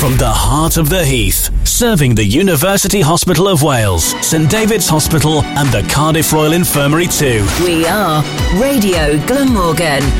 from the heart of the Heath, serving the University Hospital of Wales, St David's Hospital and the Cardiff Royal Infirmary too. We are Radio Glamorgan.